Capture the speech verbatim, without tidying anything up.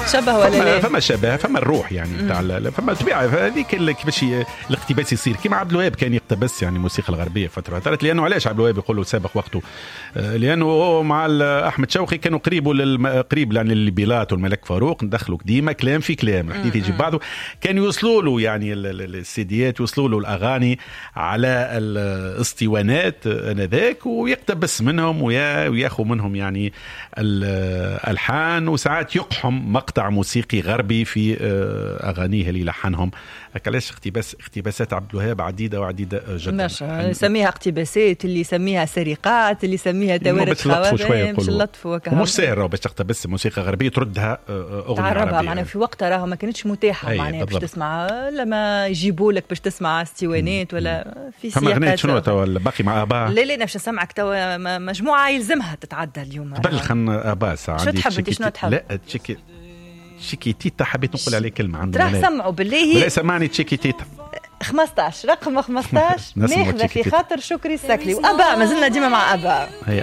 شبه ولا لا؟ فما شبه، فما الروح يعني نتاع، فما طبيعه هذيك كيفاش الاقتباس يصير كيما عبد الوهاب كان يقتبس يعني الموسيقى الغربيه فتره ثلاث. لانه علاش عبد الوهاب يقولوا سابق وقته؟ لانه مع احمد شوقي كانوا قريبوا للقريب يعني للبيلات والملك فاروق، ندخلوا ديما كلام في كلام، الحديث يجي بعضه. كان يوصلوا له يعني السيديات، يوصلوا له الاغاني على الاسطوانات انذاك، ويقتبس منهم وياخذ منهم يعني الالحان، وساعات يقحم مقطع موسيقي غربي في اغانيه اللي لحنهم. علاش اقتباس اقتباسات عبد الوهاب عديده وعديده جدا. اللي يسميها اقتباسات، اللي يسميها سرقات، اللي يسميها توارث خوارم، مش اللطف ومش سهل باش تقتبس موسيقى غربيه تردها اغنيه عربيه. معناها في وقتها راهو ما كانتش متاحه معناها باش تسمعها، لما يجيبوا لك باش تسمع اسطوانات ولا في سياقات. فما اغنيه شنو تو باقي مع ابا؟ لا لا باش نسمعك تو مجموعه يلزمها تتعدى اليوم. قبل خلنا ابا ساعه شنو تحب انت؟ شنو تحب؟ لا تشيكي شيكيتيتا، حبيت نقول عليه كلمه عندنا. راح سمعوا بالله. لا سمعني تشيكيتيتا خمسطاش رقم خمسطاش ناخذ في خاطر شكري السكلي وابا. ما زلنا ديما مع ابا.